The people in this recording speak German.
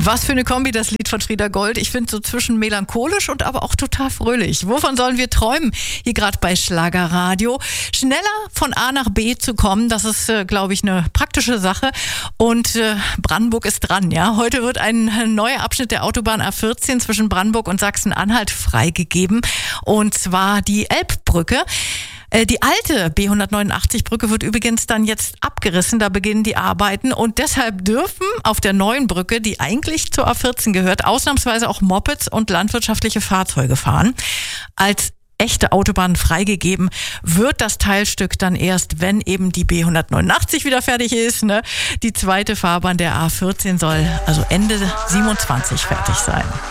Was für eine Kombi, das Lied von Frieda Gold. Ich finde so zwischen melancholisch und aber auch total fröhlich. Wovon sollen wir träumen? Hier gerade bei Schlagerradio. Schneller von A nach B zu kommen, das ist, glaube ich, eine praktische Sache. Und Brandenburg ist dran, ja. Heute wird ein neuer Abschnitt der Autobahn A14 zwischen Brandenburg und Sachsen-Anhalt freigegeben. Und zwar die Elbbrücke. Die alte B189-Brücke wird übrigens dann jetzt abgerissen, da beginnen die Arbeiten und deshalb dürfen auf der neuen Brücke, die eigentlich zur A14 gehört, ausnahmsweise auch Mopeds und landwirtschaftliche Fahrzeuge fahren. Als echte Autobahn freigegeben wird das Teilstück dann erst, wenn eben die B189 wieder fertig ist. Ne? Die zweite Fahrbahn der A14 soll also Ende 27 fertig sein.